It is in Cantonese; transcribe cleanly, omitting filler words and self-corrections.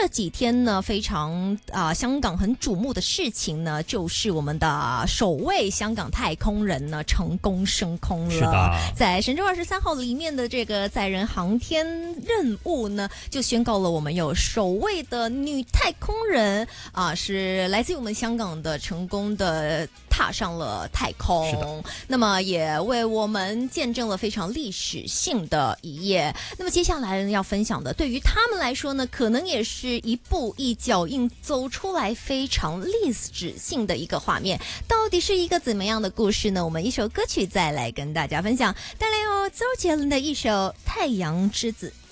这几天呢，非常香港很瞩目的事情呢，就是我们的首位香港太空人呢成功升空了。 是的， 在神舟23号里面的这个载人航天任务呢，就宣告了我们有首位的女太空人是来自于我们香港的，成功的踏上了太空。那么也为我们见证了非常历史性的一页。那么接下来要分享的，对于他们来说呢，可能也是一步一脚印走出来非常历史性的一个画面。到底是一个怎么样的故事呢？我们一首歌曲再来跟大家分享，带来周杰伦的一首《太阳之子》。